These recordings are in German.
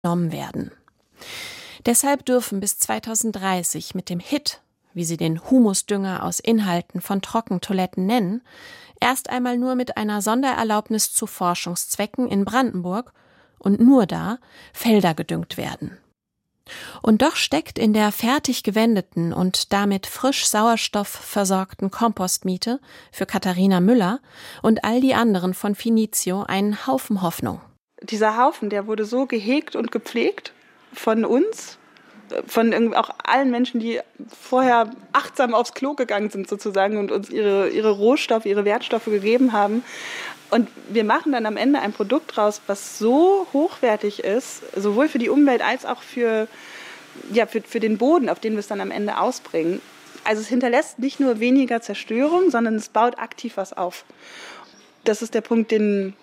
genommen werden. Deshalb dürfen bis 2030 mit dem HIT, wie sie den Humusdünger aus Inhalten von Trockentoiletten nennen, erst einmal nur mit einer Sondererlaubnis zu Forschungszwecken in Brandenburg und nur da Felder gedüngt werden. Und doch steckt in der fertig gewendeten und damit frisch sauerstoffversorgten Kompostmiete für Katharina Müller und all die anderen von Finizio einen Haufen Hoffnung. Dieser Haufen, der wurde so gehegt und gepflegt von uns, von auch allen Menschen, die vorher achtsam aufs Klo gegangen sind sozusagen und uns ihre Rohstoffe, ihre Wertstoffe gegeben haben. Und wir machen dann am Ende ein Produkt draus, was so hochwertig ist, sowohl für die Umwelt als auch für den Boden, auf den wir es dann am Ende ausbringen. Also es hinterlässt nicht nur weniger Zerstörung, sondern es baut aktiv was auf. Das ist der Punkt,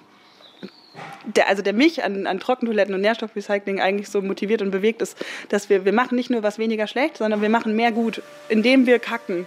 der mich an Trockentoiletten und Nährstoffrecycling eigentlich so motiviert und bewegt ist, dass wir machen nicht nur was weniger schlecht, sondern wir machen mehr gut, indem wir kacken.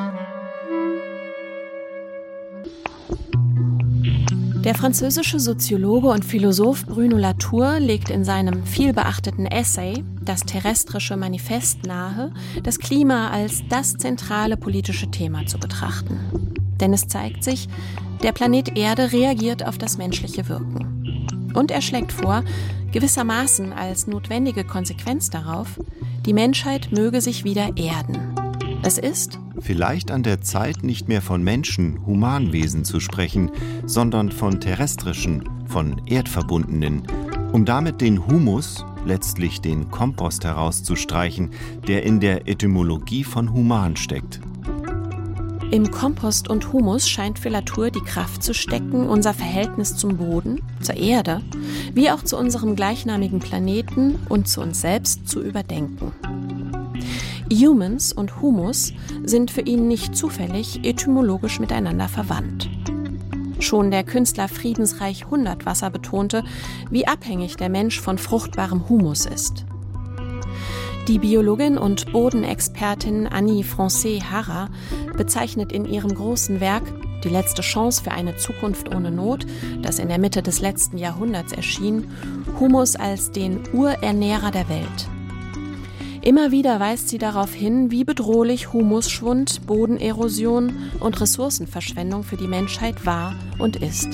Der französische Soziologe und Philosoph Bruno Latour legt in seinem vielbeachteten Essay Das terrestrische Manifest nahe, das Klima als das zentrale politische Thema zu betrachten. Denn es zeigt sich, der Planet Erde reagiert auf das menschliche Wirken. Und er schlägt vor, gewissermaßen als notwendige Konsequenz darauf, die Menschheit möge sich wieder erden. Es ist vielleicht an der Zeit, nicht mehr von Menschen, Humanwesen zu sprechen, sondern von terrestrischen, von erdverbundenen, um damit den Humus, letztlich den Kompost herauszustreichen, der in der Etymologie von human steckt. Im Kompost und Humus scheint für Latour die Kraft zu stecken, unser Verhältnis zum Boden, zur Erde, wie auch zu unserem gleichnamigen Planeten und zu uns selbst zu überdenken. Humans und Humus sind für ihn nicht zufällig etymologisch miteinander verwandt. Schon der Künstler Friedensreich Hundertwasser betonte, wie abhängig der Mensch von fruchtbarem Humus ist. Die Biologin und Bodenexpertin Annie Francais-Harrer bezeichnet in ihrem großen Werk Die letzte Chance für eine Zukunft ohne Not, das in der Mitte des letzten Jahrhunderts erschien, Humus als den Urernährer der Welt. Immer wieder weist sie darauf hin, wie bedrohlich Humusschwund, Bodenerosion und Ressourcenverschwendung für die Menschheit war und ist.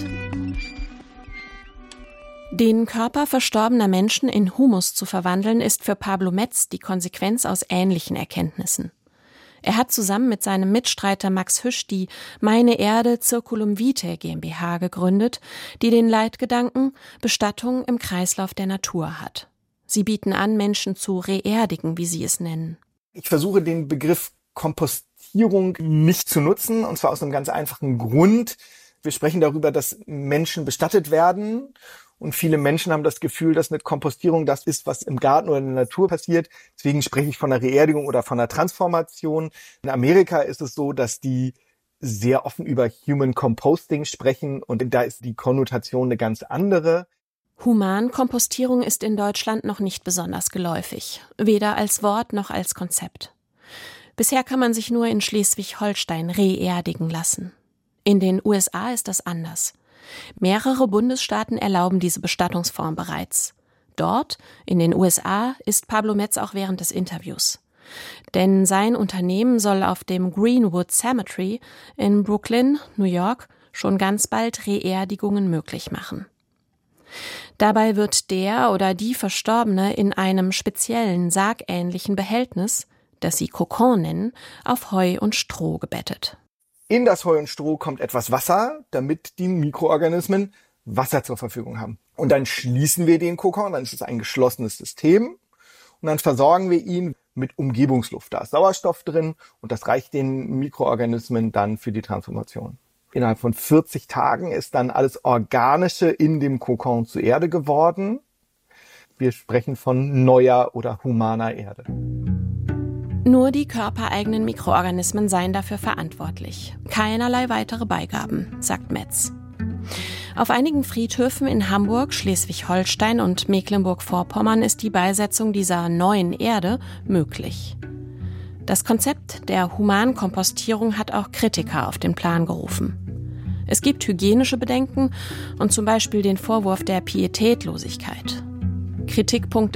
Den Körper verstorbener Menschen in Humus zu verwandeln, ist für Pablo Metz die Konsequenz aus ähnlichen Erkenntnissen. Er hat zusammen mit seinem Mitstreiter Max Hüsch die Meine Erde Circulum Vitae GmbH gegründet, die den Leitgedanken Bestattung im Kreislauf der Natur hat. Sie bieten an, Menschen zu reerdigen, wie sie es nennen. Ich versuche den Begriff Kompostierung nicht zu nutzen, und zwar aus einem ganz einfachen Grund. Wir sprechen darüber, dass Menschen bestattet werden, und viele Menschen haben das Gefühl, dass mit Kompostierung das ist, was im Garten oder in der Natur passiert. Deswegen spreche ich von einer Reerdigung oder von einer Transformation. In Amerika ist es so, dass die sehr offen über Human Composting sprechen, und da ist die Konnotation eine ganz andere. Humankompostierung ist in Deutschland noch nicht besonders geläufig, weder als Wort noch als Konzept. Bisher kann man sich nur in Schleswig-Holstein reerdigen lassen. In den USA ist das anders. Mehrere Bundesstaaten erlauben diese Bestattungsform bereits. Dort, in den USA, ist Pablo Metz auch während des Interviews. Denn sein Unternehmen soll auf dem Greenwood Cemetery in Brooklyn, New York, schon ganz bald Reerdigungen möglich machen. Dabei wird der oder die Verstorbene in einem speziellen sargähnlichen Behältnis, das sie Kokon nennen, auf Heu und Stroh gebettet. In das Heu und Stroh kommt etwas Wasser, damit die Mikroorganismen Wasser zur Verfügung haben. Und dann schließen wir den Kokon, dann ist es ein geschlossenes System, und dann versorgen wir ihn mit Umgebungsluft. Da ist Sauerstoff drin, und das reicht den Mikroorganismen dann für die Transformation. Innerhalb von 40 Tagen ist dann alles Organische in dem Kokon zu Erde geworden. Wir sprechen von neuer oder humaner Erde. Nur die körpereigenen Mikroorganismen seien dafür verantwortlich. Keinerlei weitere Beigaben, sagt Metz. Auf einigen Friedhöfen in Hamburg, Schleswig-Holstein und Mecklenburg-Vorpommern ist die Beisetzung dieser neuen Erde möglich. Das Konzept der Humankompostierung hat auch Kritiker auf den Plan gerufen. Es gibt hygienische Bedenken und zum Beispiel den Vorwurf der Pietätlosigkeit. Kritikpunkte